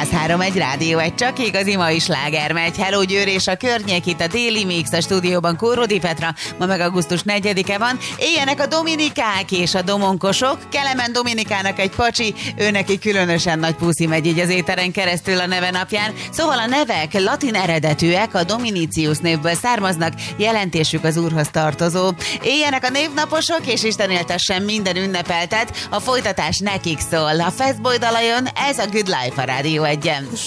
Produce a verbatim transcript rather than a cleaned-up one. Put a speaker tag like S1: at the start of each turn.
S1: száz három egy Rádió egy, csak igazi mai sláger megy. Hello Győr és a környék, itt a Déli Mix, a stúdióban Kóródi Petra. Ma meg augusztus negyedike van. Éljenek a dominikák és a domonkosok. Kelemen Dominikának egy pacsi, ő neki különösen nagy puszi megy így az éteren keresztül a neve napján. Szóval a nevek latin eredetűek, a Dominicius névből származnak, jelentésük az Úrhoz tartozó. Éljenek a névnaposok, és Isten éltessen minden ünnepeltet. A folytatás nekik szól. A Fastboy dala jön, ez a Good Life a Rádió egyen.